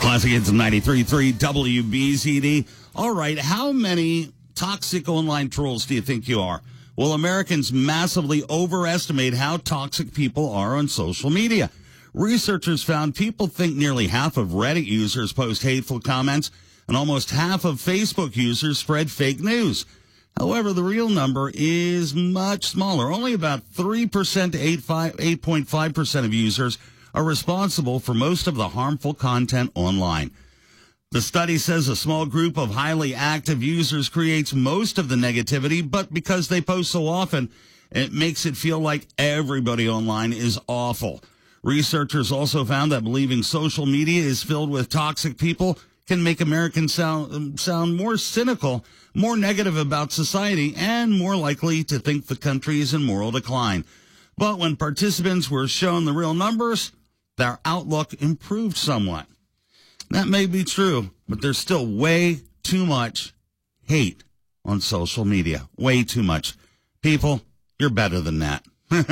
Classic Hits 93.3 WBZD. All right, how many toxic online trolls do you think you are? Well, Americans massively overestimate how toxic people are on social media. Researchers found people think nearly half of Reddit users post hateful comments, and almost half of Facebook users spread fake news. However, the real number is much smaller. Only about 3% to 8.5% of users are responsible for most of the harmful content online. The study says a small group of highly active users creates most of the negativity, but because they post so often, it makes it feel like everybody online is awful. Researchers also found that believing social media is filled with toxic people can make Americans sound more cynical, more negative about society, and more likely to think the country is in moral decline. But when participants were shown the real numbers, their outlook improved somewhat. That may be true, but there's still way too much hate on social media. Way too much. People, you're better than that.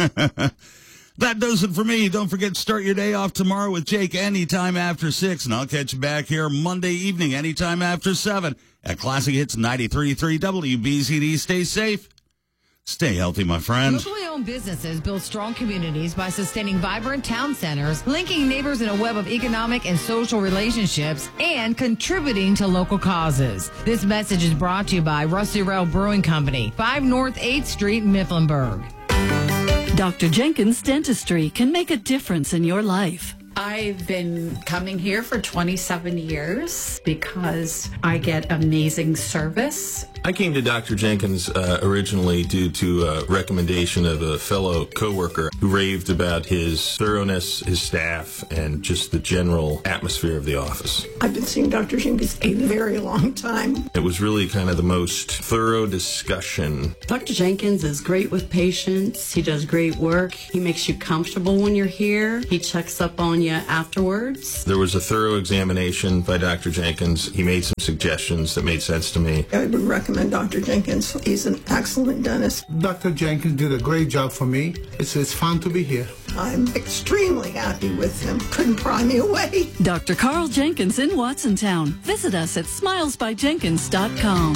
That does it for me. Don't forget to start your day off tomorrow with Jake anytime after 6, and I'll catch you back here Monday evening anytime after 7 at Classic Hits 93.3 WBZD. Stay safe. Stay healthy, my friend. Locally owned businesses build strong communities by sustaining vibrant town centers, linking neighbors in a web of economic and social relationships, and contributing to local causes. This message is brought to you by Rusty Rail Brewing Company, 5 North 8th Street, Mifflinburg. Dr. Jenkins Dentistry can make a difference in your life. I've been coming here for 27 years because I get amazing service. I came to Dr. Jenkins originally due to a recommendation of a fellow coworker who raved about his thoroughness, his staff, and just the general atmosphere of the office. I've been seeing Dr. Jenkins a very long time. It was really kind of the most thorough discussion. Dr. Jenkins is great with patients. He does great work. He makes you comfortable when you're here. He checks up on you afterwards. There was a thorough examination by Dr. Jenkins. He made some suggestions that made sense to me. I would recommend Dr. Jenkins. He's an excellent dentist. Dr. Jenkins did a great job for me. It's fun to be here. I'm extremely happy with him. Couldn't pry me away. Dr. Carl Jenkins in Watsontown. Visit us at smilesbyjenkins.com.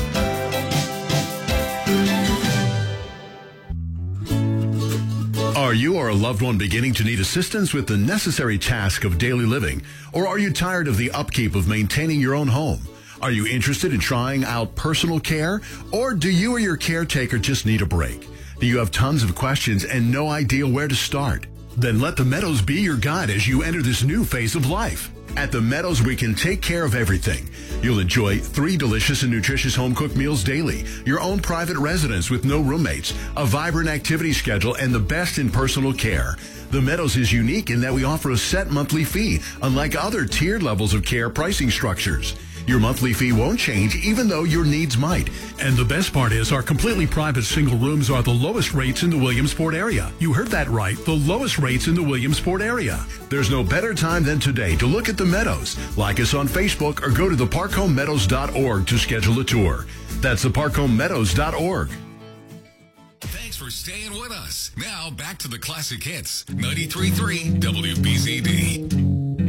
Are you or a loved one beginning to need assistance with the necessary task of daily living? Or are you tired of the upkeep of maintaining your own home? Are you interested in trying out personal care? Or do you or your caretaker just need a break? Do you have tons of questions and no idea where to start? Then let the Meadows be your guide as you enter this new phase of life. At the Meadows, we can take care of everything. You'll enjoy 3 delicious and nutritious home-cooked meals daily, your own private residence with no roommates, a vibrant activity schedule, and the best in personal care. The Meadows is unique in that we offer a set monthly fee, unlike other tiered levels of care pricing structures. Your monthly fee won't change even though your needs might. And the best part is our completely private single rooms are the lowest rates in the Williamsport area. You heard that right, the lowest rates in the Williamsport area. There's no better time than today to look at the Meadows. Like us on Facebook or go to theparkhomemeadows.org to schedule a tour. That's theparkhomemeadows.org. Thanks for staying with us. Now back to the Classic Hits, 93.3 WBZD.